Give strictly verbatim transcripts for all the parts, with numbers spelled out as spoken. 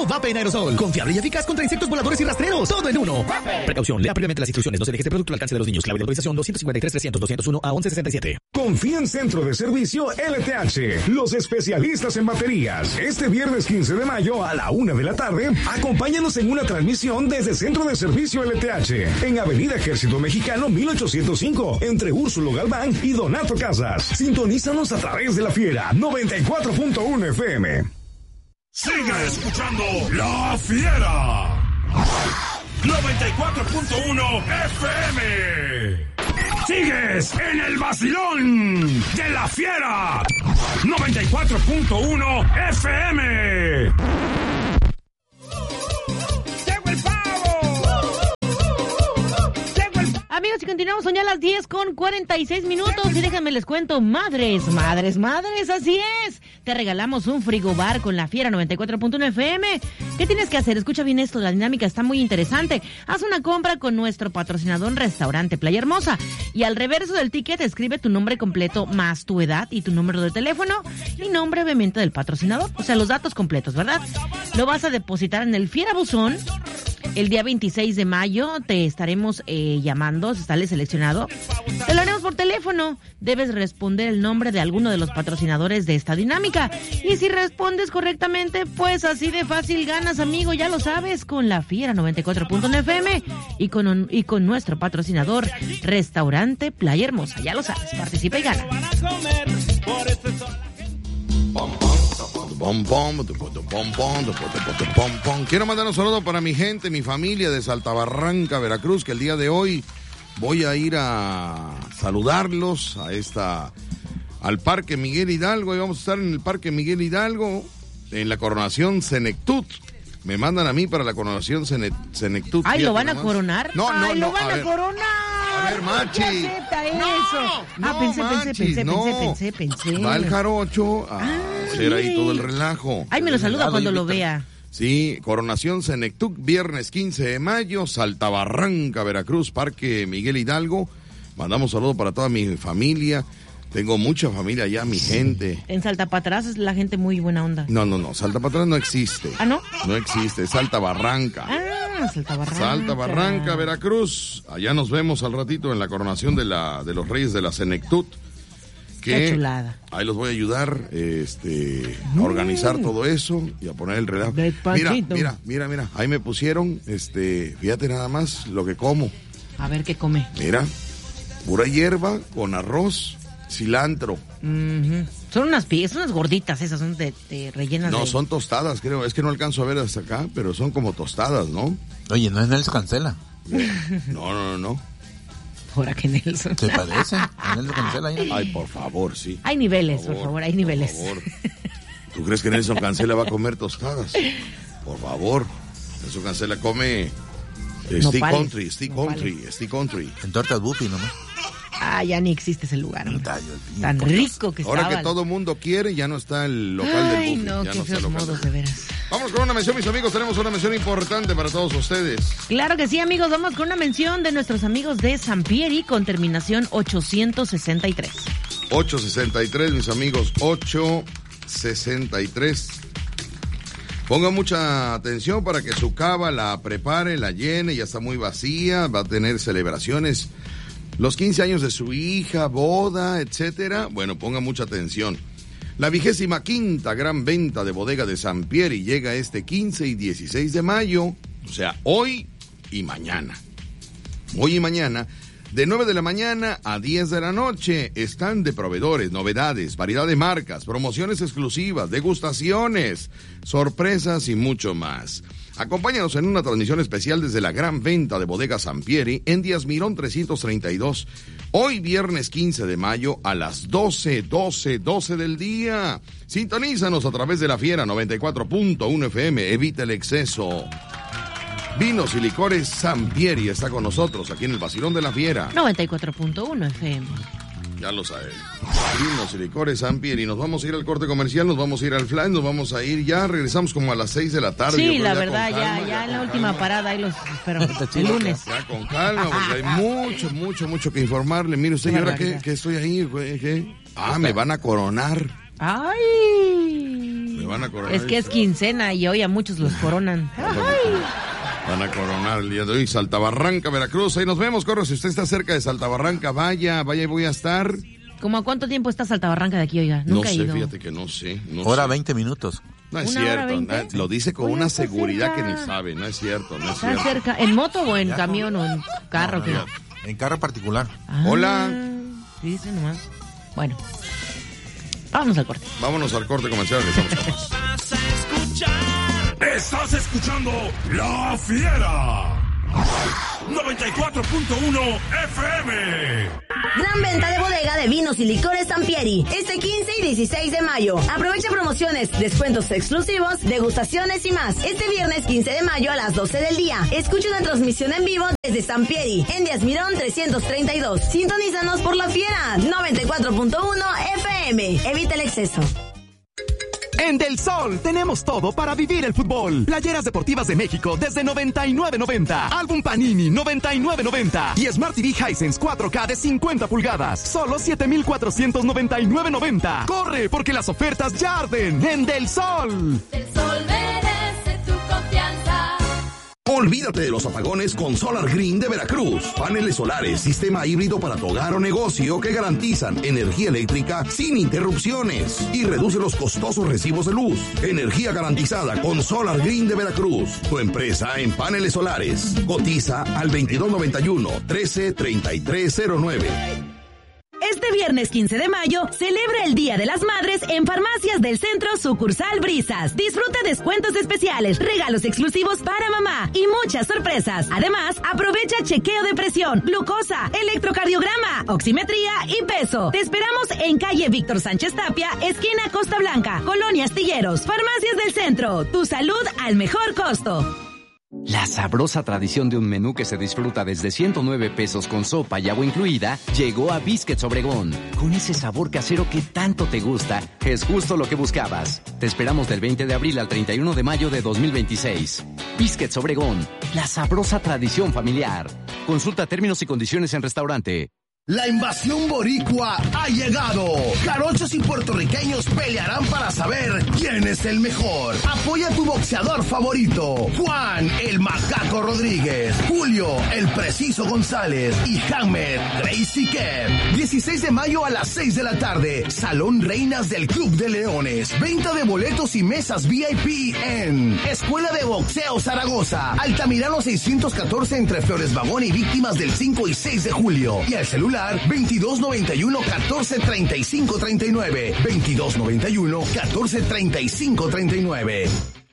Vape en aerosol. Confiable y eficaz contra insectos voladores y rastreros. Todo en uno. Vape. Precaución. Lea previamente las instrucciones. No se deje este producto al alcance de los niños. Clave de autorización doscientos cincuenta y tres trescientos doscientos uno a once sesenta y siete. Confía en Centro de Servicio L T H, los especialistas en baterías. Este viernes quince de mayo a la una de la tarde, acompáñanos en una transmisión desde Centro de Servicio L T H, en Avenida Ejército Mexicano mil ochocientos cinco, entre Úrsulo Galván y Donato Casas. Sintonízanos a través de La Fiera noventa y cuatro punto uno F M. Sigue escuchando La Fiera noventa y cuatro punto uno F M. Sigues en el vacilón de La Fiera noventa y cuatro punto uno F M. Amigos, y continuamos, son ya las diez con cuarenta y seis minutos y déjenme les cuento, madres, madres, madres, así es. Te regalamos un frigobar con La Fiera noventa y cuatro punto uno F M. ¿Qué tienes que hacer? Escucha bien esto, la dinámica está muy interesante. Haz una compra con nuestro patrocinador Restaurante Playa Hermosa y al reverso del ticket escribe tu nombre completo más tu edad y tu número de teléfono y nombre obviamente del patrocinador, o sea, los datos completos, ¿verdad? Lo vas a depositar en el Fiera Buzón. El día veintiséis de mayo te estaremos eh, llamando, si sale seleccionado. Te lo haremos por teléfono. Debes responder el nombre de alguno de los patrocinadores de esta dinámica. Y si respondes correctamente, pues así de fácil ganas, amigo, ya lo sabes, con La Fiera noventa y cuatro punto uno F M y con, y con nuestro patrocinador Restaurante Playa Hermosa. Ya lo sabes, participa y gana. Bom, bom, bom, bom, bom, bom. Quiero mandar un saludo para mi gente, mi familia de Saltabarranca, Veracruz, que el día de hoy voy a ir a saludarlos a esta, al Parque Miguel Hidalgo. Y vamos a estar en el Parque Miguel Hidalgo, en la coronación Senectut. Me mandan a mí para la coronación Senectut. Ay, ¿lo van a coronar? No, no, Ay, no. lo van a, a coronar. A ver, Machi. Acepta eso. No, ah, no, pensé, Machi, pensé, pensé, no. pensé, pensé, pensé. Va el jarocho a ah, hacer ahí todo el relajo. Ay, me lo saluda cuando lo vea. Sí, coronación Senectuc, viernes quince de mayo, Saltabarranca, Veracruz, Parque Miguel Hidalgo. Mandamos saludos para toda mi familia. Tengo mucha familia allá, mi gente. En Salta para atrás es la gente muy buena onda. No, no, no, Salta para atrás no existe. ¿Ah, no? No existe, es Saltabarranca. Ah, Saltabarranca. Saltabarranca, Veracruz. Allá nos vemos al ratito en la coronación de la de los Reyes de la Senectut. Que qué chulada. Ahí los voy a ayudar este, a organizar mm. todo eso y a poner el relajo. Mira, mira, mira, mira, ahí me pusieron, este, fíjate nada más lo que como. A ver qué come. Mira, pura hierba con arroz, cilantro. Uh-huh. Son unas piezas, unas gorditas esas, son de, de rellenas. No, de... son tostadas, creo. Es que no alcanzo a ver hasta acá, pero son como tostadas, ¿no? Oye, ¿no es Nelson Cancela? No, no, no, no. Ahora que Nelson. ¿Te parece? Nelson Cancela. Ahí. Ay, por favor, sí. Hay niveles, por favor, por favor hay niveles. Por favor. ¿Tú crees que Nelson Cancela va a comer tostadas? Por favor. Nelson Cancela come Stick Country, Stick Country, Stick Country. En tortas Buffy nomás. Ah, ya ni existe ese lugar. No, tan rico que ahora estaba. Ahora que todo mundo quiere, ya no está el local Ay, del Buffy. no, ya qué no feos modos, de veras. Vamos con una mención, mis amigos. Tenemos una mención importante para todos ustedes. Claro que sí, amigos. Vamos con una mención de nuestros amigos de Sampieri con terminación ochocientos sesenta y tres. ochocientos sesenta y tres, mis amigos. ochocientos sesenta y tres. Pongan mucha atención para que su cava la prepare, la llene. Ya está muy vacía. Va a tener celebraciones. Los quince años de su hija, boda, etcétera. Bueno, pongan mucha atención. La vigésima quinta gran venta de bodega de Sampieri llega este quince y dieciséis de mayo, o sea, hoy y mañana. Hoy y mañana, de nueve de la mañana a diez de la noche, están de proveedores, novedades, variedad de marcas, promociones exclusivas, degustaciones, sorpresas y mucho más. Acompáñanos en una transmisión especial desde la gran venta de bodega Sampieri en Díaz Mirón trescientos treinta y dos. Hoy viernes quince de mayo a las doce, doce, doce del día. Sintonízanos a través de La Fiera noventa y cuatro punto uno F M. Evita el exceso. Vinos y licores Sampieri está con nosotros aquí en el Vacilón de La Fiera. noventa y cuatro punto uno F M. Ya lo saben. Vinos y licores Sampieri. Nos vamos a ir al corte comercial, nos vamos a ir al fly, nos vamos a ir ya. Regresamos como a las seis de la tarde. Sí, la verdad, ya, ya, ya en la última calma. Parada, ahí los espero. El lunes. Ya, ya con calma, porque hay mucho, mucho, mucho que informarle. Mire usted, ¿y ahora qué, qué estoy ahí? ¿Qué? Ah, me van a coronar. ¡Ay! Me van a coronar. Es que es quincena y hoy a muchos los coronan. Ay. Van a coronar el día de hoy. Saltabarranca, Veracruz. Ahí nos vemos, Corro. Si usted está cerca de Saltabarranca, vaya, vaya y voy a estar. ¿Cómo a cuánto tiempo está Saltabarranca de aquí, oiga? Nunca No sé, he ido. fíjate que no sé. No Hora sé. veinte minutos. No es ¿Una hora cierto. veinte? na- Lo dice con Oye, una está seguridad cerca. que ni sabe. No es cierto, no es Está cierto. cerca. ¿En moto o en camión o en carro? No, ¿qué? no, en carro particular. Ah, Hola. Sí, dice nomás. Bueno, vámonos al corte. Vámonos al corte comercial. Regresamos con más. Estás escuchando La Fiera. noventa y cuatro punto uno F M. Gran venta de bodega de vinos y licores Sampieri. Este quince y dieciséis de mayo. Aprovecha promociones, descuentos exclusivos, degustaciones y más. Este viernes quince de mayo a las doce del día. Escucha una transmisión en vivo desde Sampieri, en Díaz Mirón trescientos treinta y dos. Sintonízanos por La Fiera noventa y cuatro punto uno F M. Evita el exceso. En Del Sol tenemos todo para vivir el fútbol. Playeras deportivas de México desde noventa y nueve noventa. Álbum Panini noventa y nueve noventa. Y Smart T V Hisense cuatro K de cincuenta pulgadas. Solo siete mil cuatrocientos noventa y nueve noventa. Corre porque las ofertas ya arden en Del Sol. El sol merece tu confianza. Olvídate de los apagones con Solar Green de Veracruz. Paneles solares, sistema híbrido para tu hogar o negocio que garantizan energía eléctrica sin interrupciones y reduce los costosos recibos de luz. Energía garantizada con Solar Green de Veracruz. Tu empresa en paneles solares. Cotiza al veintidós noventa y uno, trece treinta y tres cero nueve. Este viernes quince de mayo, celebra el Día de las Madres en Farmacias del Centro Sucursal Brisas. Disfruta descuentos especiales, regalos exclusivos para mamá y muchas sorpresas. Además, aprovecha chequeo de presión, glucosa, electrocardiograma, oximetría y peso. Te esperamos en calle Víctor Sánchez Tapia, esquina Costa Blanca, Colonia Astilleros. Farmacias del Centro, tu salud al mejor costo. La sabrosa tradición de un menú que se disfruta desde ciento nueve pesos con sopa y agua incluida llegó a Biscuits Obregón. Con ese sabor casero que tanto te gusta, es justo lo que buscabas. Te esperamos del veinte de abril al treinta y uno de mayo de dos mil veintiséis. Biscuits Obregón, la sabrosa tradición familiar. Consulta términos y condiciones en restaurante. La invasión boricua ha llegado. Jarochos y puertorriqueños pelearán para saber quién es el mejor. Apoya a tu boxeador favorito. Juan, el Macaco Rodríguez. Julio, el Preciso González. Y Hammer, Gracie Kev. dieciséis de mayo a las seis de la tarde. Salón Reinas del Club de Leones. Venta de boletos y mesas V I P en Escuela de Boxeo Zaragoza. Altamirano seiscientos catorce entre Flores Magón y Víctimas del cinco y seis de julio. Y al celular veintidós noventa y uno, catorce treinta y cinco treinta y nueve. veintidós noventa y uno, catorce treinta y cinco treinta y nueve.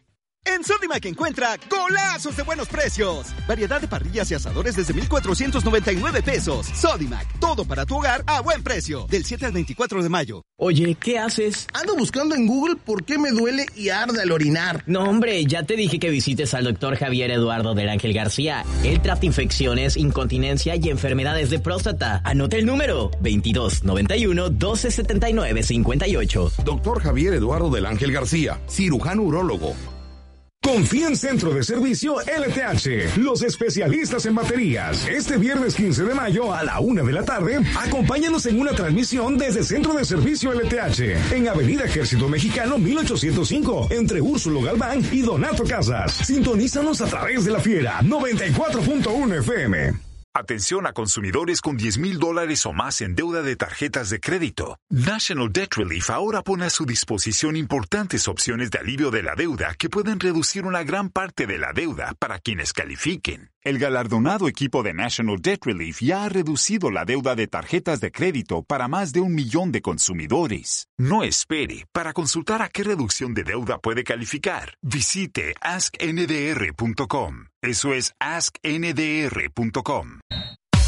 En Sodimac encuentra golazos de buenos precios. Variedad de parrillas y asadores desde mil cuatrocientos noventa y nueve pesos. Sodimac, todo para tu hogar a buen precio. Del siete al veinticuatro de mayo. Oye, ¿qué haces? Ando buscando en Google por qué me duele y arde al orinar. No, hombre, ya te dije que visites al doctor Javier Eduardo del Ángel García. Él trata infecciones, incontinencia y enfermedades de próstata. Anota el número: veintidós noventa y uno, doce setenta y nueve, cincuenta y ocho. Doctor Javier Eduardo del Ángel García, cirujano urólogo. Confía en Centro de Servicio L T H, los especialistas en baterías. Este viernes quince de mayo a la una de la tarde, acompáñanos en una transmisión desde Centro de Servicio L T H, en Avenida Ejército Mexicano mil ochocientos cinco, entre Úrsulo Galván y Donato Casas. Sintonízanos a través de La Fiera noventa y cuatro punto uno F M. Atención a consumidores con diez mil dólares o más en deuda de tarjetas de crédito. National Debt Relief ahora pone a su disposición importantes opciones de alivio de la deuda que pueden reducir una gran parte de la deuda para quienes califiquen. El galardonado equipo de National Debt Relief ya ha reducido la deuda de tarjetas de crédito para más de un millón de consumidores. No espere. Para consultar a qué reducción de deuda puede calificar, visite ask n d r punto com. Eso es ask n d r punto com.